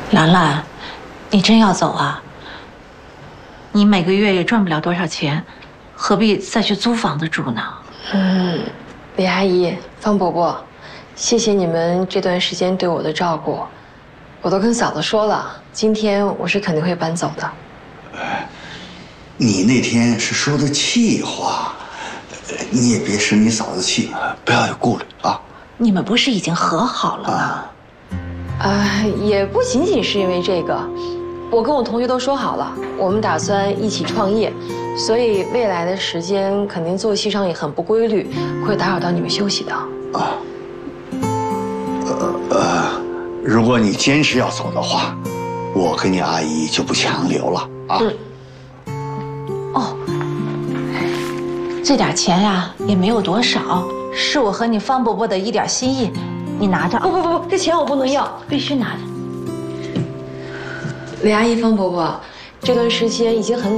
兰兰，你真要走啊？你每个月也赚不了多少钱，何必再去租房子住呢？ 李阿姨、方伯伯，谢谢你们这段时间对我的照顾，我都跟嫂子说了，今天我是肯定会搬走的。 你那天是说的气话，你也别生你嫂子气，不要有顾虑啊。 你们不是已经和好了吗？ 也不仅仅是因为这个，我跟我同学都说好了，我们打算一起创业，所以未来的时间肯定作息上也很不规律，会打扰到你们休息的。 如果你坚持要走的话，我跟你阿姨就不强留了啊。 哦，这点钱呀也没有多少，是我和你方伯伯的一点心意，你拿着。 不，这钱我不能要， 必须拿着。 李阿姨、方伯伯，这段时间已经很